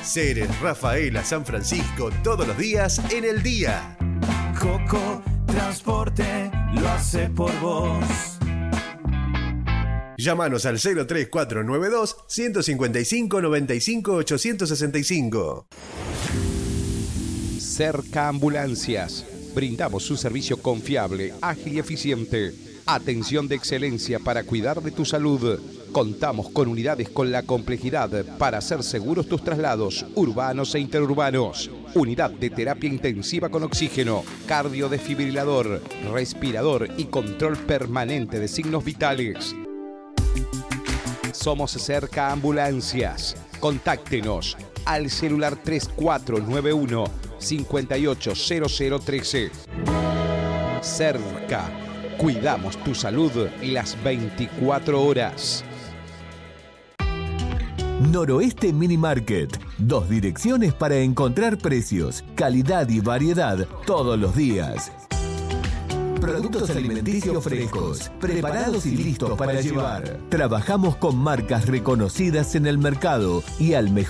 Ceres, Rafaela, San Francisco, todos los días en el día. Coco Transporte lo hace por vos. Llámanos al 03492 155 95 865. Cerca Ambulancias. Brindamos un servicio confiable, ágil y eficiente. Atención de excelencia para cuidar de tu salud. Contamos con unidades con la complejidad para hacer seguros tus traslados urbanos e interurbanos. Unidad de terapia intensiva con oxígeno, cardiodesfibrilador, respirador y control permanente de signos vitales. Somos Cerca Ambulancias. Contáctenos al celular 3491 580013. Cerca. Cuidamos tu salud las 24 horas. Noroeste Mini Market. 2 direcciones para encontrar precios, calidad y variedad todos los días. Productos alimenticios frescos, preparados y listos para llevar. Trabajamos con marcas reconocidas en el mercado y al mejor